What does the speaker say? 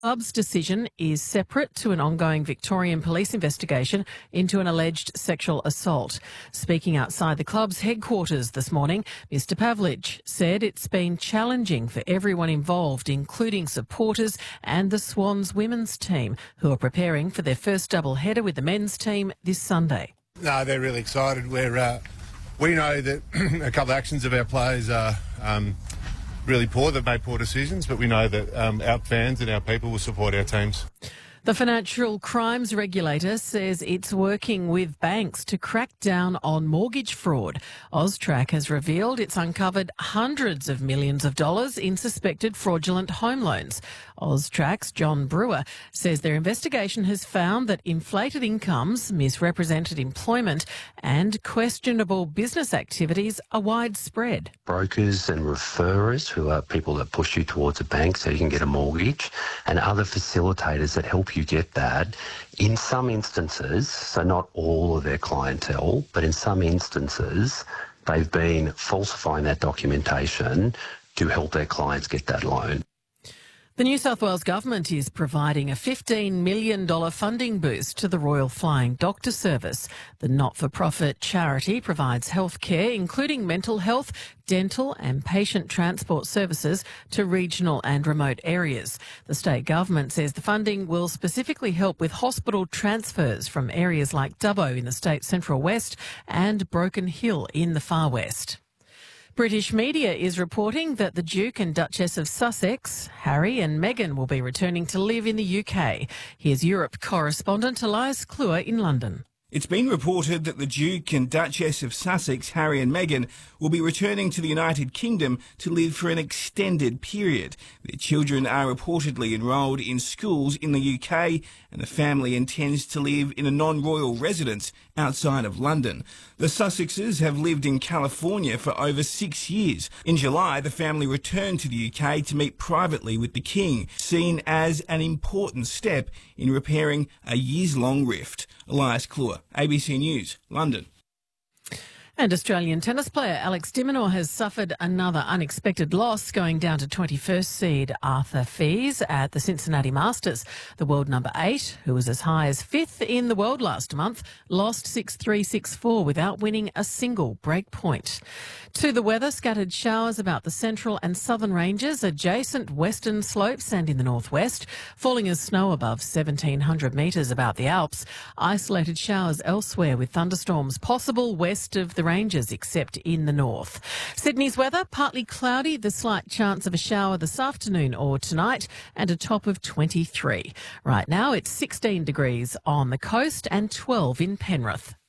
Club's decision is separate to an ongoing Victorian police investigation into an alleged sexual assault. Speaking outside the club's headquarters this morning, Mr Pavlich said it's been challenging for everyone involved, including supporters and the Swans women's team, who are preparing for their first double-header with the men's team this Sunday. No, they're really excited. We know that a couple of actions of our players are really poor. They've made poor decisions, but we know that our fans and our people will support our teams. The Financial Crimes Regulator says it's working with banks to crack down on mortgage fraud. AUSTRAC has revealed it's uncovered hundreds of millions of dollars in suspected fraudulent home loans. AUSTRAC's John Brewer says their investigation has found that inflated incomes, misrepresented employment and questionable business activities are widespread. Brokers and referrers, who are people that push you towards a bank so you can get a mortgage, and other facilitators that help you get that, in some instances, so not all of their clientele, but in some instances, they've been falsifying that documentation to help their clients get that loan. The New South Wales Government is providing a $15 million funding boost to the Royal Flying Doctor Service. The not-for-profit charity provides health care, including mental health, dental and patient transport services to regional and remote areas. The state government says the funding will specifically help with hospital transfers from areas like Dubbo in the state's central west and Broken Hill in the far west. British media is reporting that the Duke and Duchess of Sussex, Harry and Meghan, will be returning to live in the UK. Here's Europe correspondent Elias Kluwer in London. It's been reported that the Duke and Duchess of Sussex, Harry and Meghan, will be returning to the United Kingdom to live for an extended period. Their children are reportedly enrolled in schools in the UK, and the family intends to live in a non-royal residence outside of London. The Sussexes have lived in California for over 6 years. In July, the family returned to the UK to meet privately with the King, seen as an important step in repairing a years-long rift. Elias Kluwer, ABC News, London. And Australian tennis player Alex de Minaur has suffered another unexpected loss, going down to 21st seed Arthur Fils at the Cincinnati Masters. The world number 8, who was as high as 5th in the world last month, lost 6-3, 6-4 without winning a single break point. To the weather, scattered showers about the central and southern ranges, adjacent western slopes and in the northwest, falling as snow above 1,700 metres about the Alps. Isolated showers elsewhere with thunderstorms possible west of the ranges except in the north. Sydney's weather, partly cloudy, the slight chance of a shower this afternoon or tonight, and a top of 23. Right now it's 16 degrees on the coast and 12 in Penrith.